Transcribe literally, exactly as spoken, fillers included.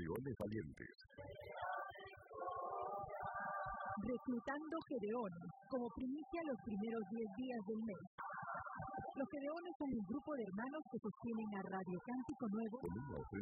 Gedeones Valientes. Reclutando Gedeones, como primicia los primeros diez días del mes. Los Gedeones son un grupo de hermanos que sostienen a Radio Cántico Nuevo Con una